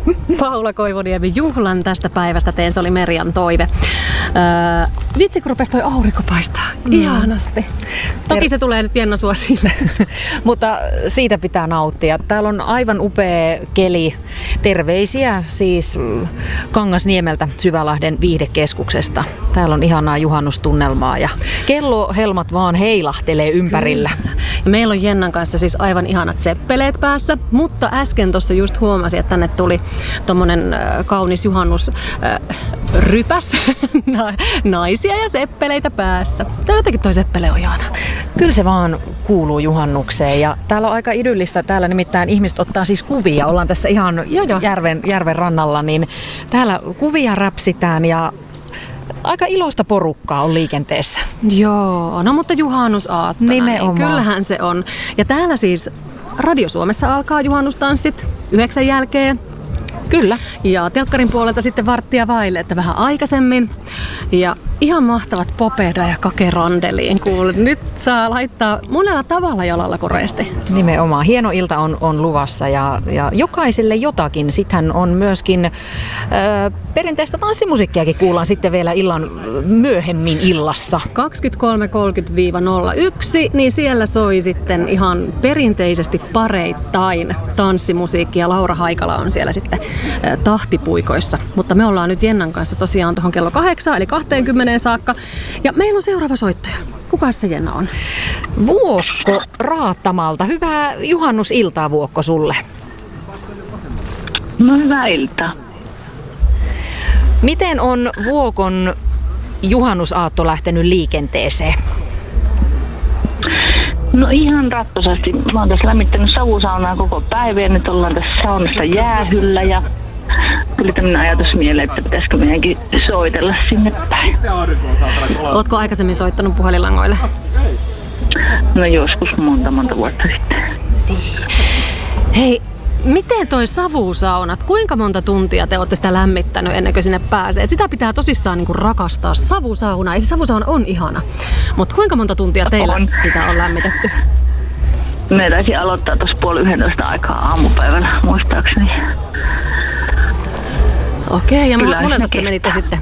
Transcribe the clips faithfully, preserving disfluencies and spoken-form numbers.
Paula Koivuniemi, juhlan tästä päivästä teen, se oli Merjan toive. Öö, vitsi, kun rupesi toi aurinko paistaa. Mm. Ihanasti. Toki se tulee nyt Jenna sua sille. Mutta siitä pitää nauttia. Täällä on aivan upea keli. Terveisiä siis Kangasniemeltä Syvälahden viihdekeskuksesta. Täällä on ihanaa juhannustunnelmaa ja kellohelmat vaan heilahtelee ympärillä. Ja meillä on Jennan kanssa siis aivan ihanat seppeleet päässä, mutta äsken tuossa just huomasin, että tänne tuli tommonen äh, kaunis juhannus äh, rypäs naisia ja seppeleitä päässä. Tää jotenkin toi seppele on ihana. Kyllä se vaan kuuluu juhannukseen ja täällä on aika idyllistä. Täällä nimittäin ihmiset ottaa siis kuvia. Ollaan tässä ihan jo, jo. Järven, järven rannalla, niin täällä kuvia räpsitään ja aika iloista porukkaa on liikenteessä. Joo, no mutta juhannusaattona, niin kyllähän se on. Ja täällä siis Radio Suomessa alkaa juhannustanssit yhdeksän jälkeen. Kyllä. Ja telkkarin puolelta sitten varttia vaille, että vähän aikaisemmin. Ja ihan mahtavat Popeda ja Kake Randeliin. Kuulet, nyt saa laittaa monella tavalla jalalla koreesti. Nimenomaan. Hieno ilta on, on luvassa ja, ja jokaiselle jotakin. Sittenhän on myöskin ö, perinteistä tanssimusiikkiakin kuullaan sitten vielä illan myöhemmin illassa. kaksikymmentäkolme kolmekymmentä nolla yksi, niin siellä soi sitten ihan perinteisesti pareittain tanssimusiikki ja Laura Haikala on siellä sitten ö, tahtipuikoissa. Mutta me ollaan nyt Jennan kanssa tosiaan tuohon kello kahdeksan eli kaksikymmentä saakka. Ja meillä on seuraava soittaja. Kuka se Jenna on? Vuokko Raatamalta. Hyvää juhannusiltaa, Vuokko, sulle. No hyvää iltaa. Miten on Vuokon juhannusaatto lähtenyt liikenteeseen? No ihan rattoisesti. Mä oon tässä lämmittänyt savusaunaa koko päivän ja nyt ollaan tässä saunassa jäähyllä ja tuli tämmöinen ajatus mieleen, että pitäisikö meidänkin soitella sinne päin. Ootko aikaisemmin soittanut puhelinlangoille? No joskus monta monta vuotta sitten. Hei, miten toi savusaunat, kuinka monta tuntia te olette sitä lämmittänyt ennen kuin sinne pääsee? Et sitä pitää tosissaan niinku rakastaa, savusauna. Ja se savusauna on ihana. Mutta kuinka monta tuntia teillä on. Sitä on lämmitetty? Me taisi aloittaa tuossa puoli yhdentoista aikaa aamupäivällä, muistaakseni. Okei, ja monelta te menitte sitten?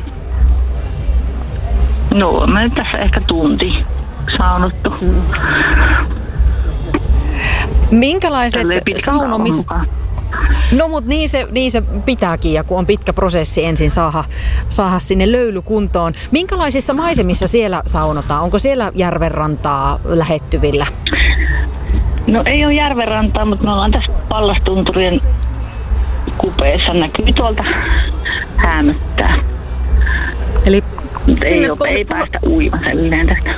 No, me nyt tässä ehkä tunti saunottu. Mm. Minkälaiset saunomis... No mut niin se, niin se pitääkin, ja kun on pitkä prosessi ensin saada, saada sinne löyly kuntoon. Minkälaisissa maisemissa siellä saunotaan? Onko siellä järvenrantaa lähettyvillä? No ei ole järvenrantaa, mutta me ollaan tässä Pallastunturien kupeessa, näkyy tuolta häämöttää. Eli ei, ole, ei päästä uimaselleen tästä.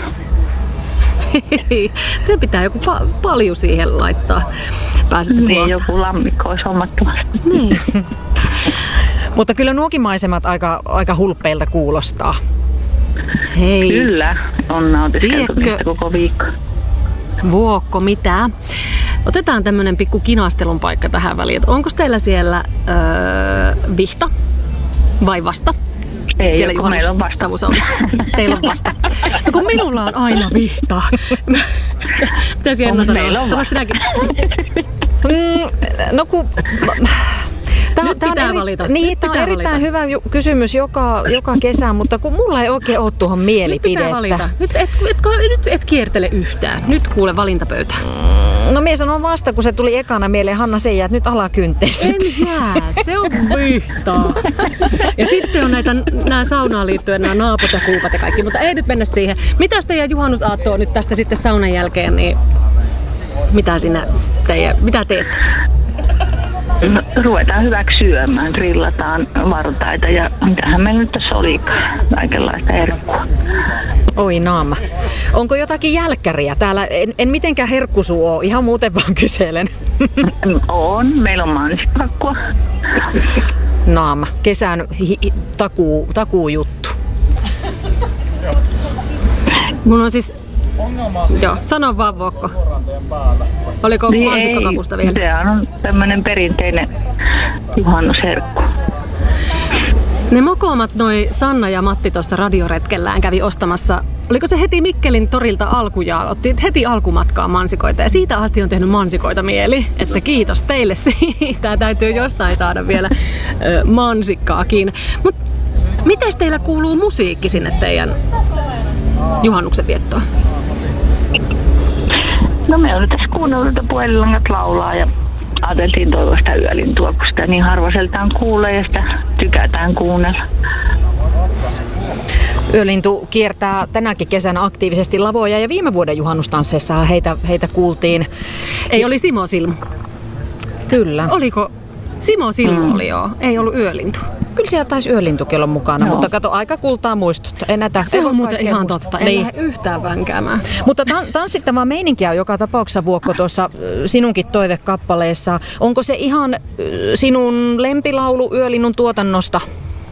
Te pitää joku pa- paljon siihen laittaa. Pääsette niin, joku lammikko olisi hommattomasti. Niin. Mutta kyllä nuokin maisemat aika, aika hulppeilta kuulostaa. Hei. Kyllä, on nautiskeltu niistä koko viikko. Vuokko, mitä? Otetaan tämmönen pikku kinastelun paikka tähän väliin. Onko teillä siellä öö, vihta vai vasta? Ei, siellä kun meillä on vasta. Savusaunissa. Teillä on vasta. No kun minulla on aina vihta. Mitäs Jenna sanoo? Meillä on Sano sinäkin. Mm, no kun... Tämä, Nyt tämä pitää on, eri, valita. Niin, Nyt tämä on pitää erittäin valita. hyvä ju- kysymys joka, joka kesä, mutta kun mulla ei oikein ole tuohon mielipidettä. Nyt pitää valita. Nyt et, et, nyt et kiertele yhtään. Nyt kuule valintapöytä. No minä sanon vasta, kun se tuli ekana mieleen Hanna Seijä, että nyt alakynteiset. En jää, se on vihtaa. Ja sitten on näitä nämä saunaan liittyen, nämä naaput ja kuupat ja kaikki, mutta ei nyt mennä siihen. Mitäs teidän juhannusaatto on nyt tästä sitten saunan jälkeen, niin mitä sinä teidän, mitä teette? No, ruvetaan hyväksi syömään, grillataan vartaita ja mitähän meillä nyt tässä oli kaikenlaista herkkua. Oi naama. Onko jotakin jälkkäriä täällä? En, en mitenkään herkkusuu ole, ihan muuten vaan kyselen. On, meillä on mansikkakakkua. Naama, kesän hi- hi- takuu, takuu juttu. Mun on siis... Joo, sano vaan Vuokko. Oliko niin mansikkakakusta vielä? Se on tämmönen perinteinen juhannusherkku. Ne mokomat, noi Sanna ja Matti tuossa radioretkellään kävi ostamassa oliko se heti Mikkelin torilta alkujaan, otti heti alkumatkaa mansikoita ja siitä asti on tehnyt mansikoita mieli, että kiitos teille siitä, täytyy jostain saada vielä ö, mansikkaakin. Mut miten teillä kuuluu musiikki sinne teidän juhannuksen viettoon? No me on nyt tässä kuunnellut, että puhelinlangat laulaa ja ajateltiin toivoa sitä yölintua, kun sitä niin harvaseltaan kuulee ja sitä tykätään kuunnella. Yölintu kiertää tänäkin kesänä aktiivisesti lavoja ja viime vuoden juhannustansseissa heitä, heitä kuultiin. Ei, oli Simo Silmu. Kyllä. Oliko? Simo Silmu mm. oli joo, ei ollut Yölintu. Kyllä siellä taisi Yölintukin olla mukana, no. Mutta kato, aika kultaa muistut. Enätä, se on muuten ihan muistat. Totta, en niin. lähde yhtään vänkäämään. Mutta tan- tanssistavaa meininkiä on joka tapauksessa, Vuokko, tuossa sinunkin toivekappaleessa. Onko se ihan sinun lempilaulu Yölinnun tuotannosta?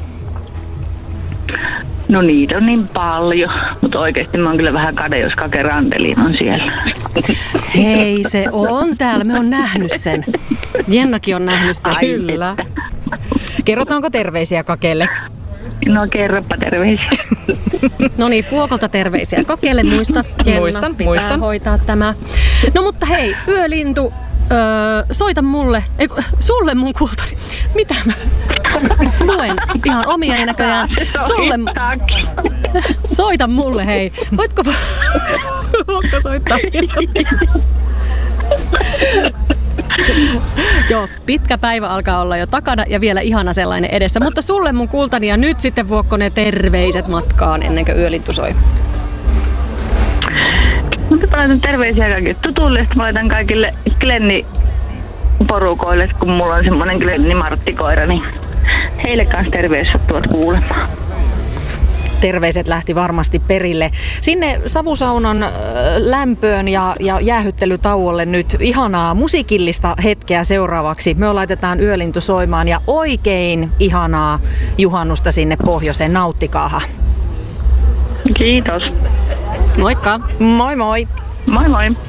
No niitä on niin paljon, mutta oikeasti mä oon kyllä vähän kade, jos Kake Randelin on siellä. Hei, se on täällä. Me on nähnyt sen. Jennakin on nähnyt sen. Ai, kyllä. Että. Kerrotaanko terveisiä Kakelle? No kerropa terveisiä. No niin, Vuokolta terveisiä Kakelle. Muista, Jenna, muistan, pitää muistan. hoitaa tämä. No mutta hei, Yölintu, öö, soita mulle, ei, sulle mun kultani. Mitä mä luen ihan omiani näköjään. Sulle, soita mulle, hei. Voitko Vuokko soittaa? Joo, pitkä päivä alkaa olla jo takana ja vielä ihana sellainen edessä. Mutta sulle mun kultani ja nyt sitten Vuokko ne terveiset matkaan ennen kuin Yölintu soi. Mutta mä laitan terveisiä kaikille tutuille, sitten mä laitan kaikille Glenni-porukoille, kun mulla on semmonen Glenni-marttikoira, niin heille kanssa terveisiä sattuvat kuulemaan. Terveiset lähti varmasti perille. Sinne savusaunan lämpöön ja, ja jäähyttelytauolle nyt ihanaa musiikillista hetkeä seuraavaksi. Me laitetaan Yölintu soimaan ja oikein ihanaa juhannusta sinne pohjoiseen. Nauttikaaha. Kiitos. Moikka. Moi moi. Moi moi.